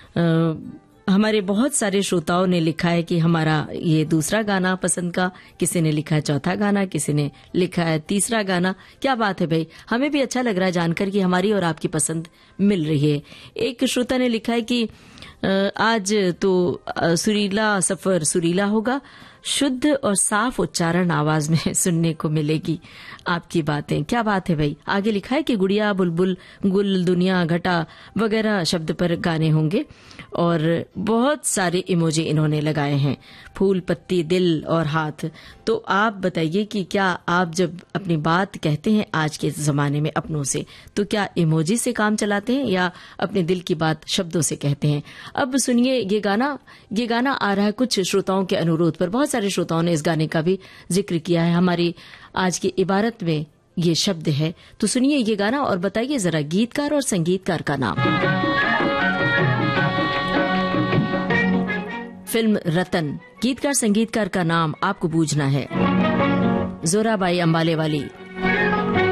हमारे बहुत सारे श्रोताओं ने लिखा है कि हमारा ये दूसरा गाना पसंद का, किसी ने लिखा है चौथा गाना, किसी ने लिखा है तीसरा गाना। क्या बात है भाई, हमें भी अच्छा लग रहा है जानकर कि हमारी और आपकी पसंद मिल रही है। एक श्रोता ने लिखा है कि आज तो सुरीला सफर सुरीला होगा, शुद्ध और साफ उच्चारण आवाज में सुनने को मिलेगी आपकी बातें। क्या बात है भाई। आगे लिखा है कि गुड़िया, बुलबुल, गुल, दुनिया, घटा वगैरह शब्द पर गाने होंगे और बहुत सारे इमोजी इन्होंने लगाए हैं, फूल, पत्ती, दिल और हाथ। तो आप बताइए कि क्या आप जब अपनी बात कहते हैं आज के जमाने में अपनों से, तो क्या इमोजी से काम चलाते हैं या अपने दिल की बात शब्दों से कहते हैं? अब सुनिए ये गाना आ रहा है कुछ श्रोताओं के अनुरोध पर। बहुत सारे श्रोताओं ने इस गाने का भी जिक्र किया है। हमारी आज की इबारत में ये शब्द है, तो सुनिए ये गाना और बताइए जरा गीतकार और संगीतकार का नाम। फिल्म रतन, गीतकार संगीतकार का नाम आपको बूझना है। जोराबाई अंबाले वाली